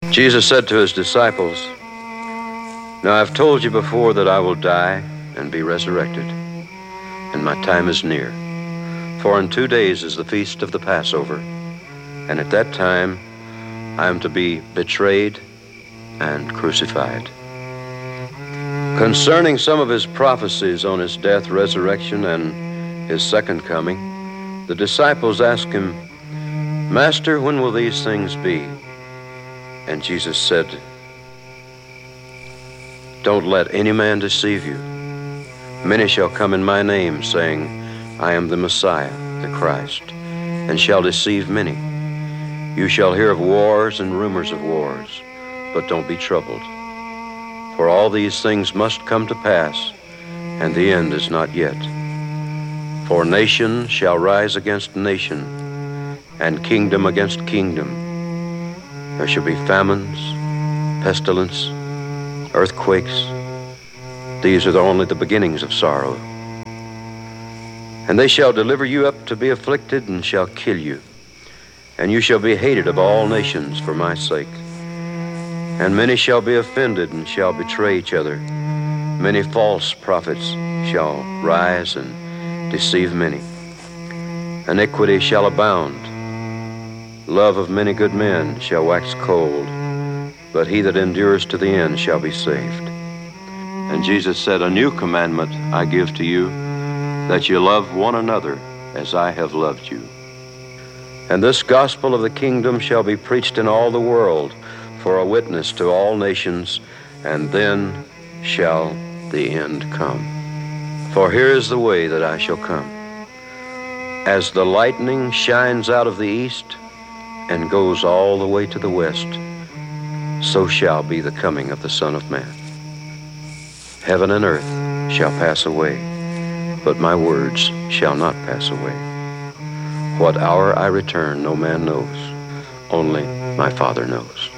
Jesus said to his disciples, "Now I've told you before that I will die and be resurrected, and my time is near. For in 2 days is the feast of the Passover, and at that time I am to be betrayed and crucified." Concerning some of his prophecies on his death, resurrection, and his second coming, the disciples asked him, "Master, when will these things be?" And Jesus said, "Don't let any man deceive you. Many shall come in my name, saying, 'I am the Messiah, the Christ,' and shall deceive many. You shall hear of wars and rumors of wars, but don't be troubled. For all these things must come to pass, and the end is not yet. For nation shall rise against nation, and kingdom against kingdom. There shall be famines, pestilence, earthquakes. These are only the beginnings of sorrow. And they shall deliver you up to be afflicted, and shall kill you. And you shall be hated of all nations for my sake. And many shall be offended, and shall betray each other. Many false prophets shall rise and deceive many. Iniquity shall abound. Love of many good men shall wax cold, but he that endures to the end shall be saved. And Jesus said, "A new commandment I give to you, that you love one another as I have loved you. And this gospel of the kingdom shall be preached in all the world for a witness to all nations, and then shall the end come. For here is the way that I shall come. As the lightning shines out of the east and goes all the way to the west, so shall be the coming of the Son of Man. Heaven and earth shall pass away, but my words shall not pass away. What hour I return no man knows, only my Father knows."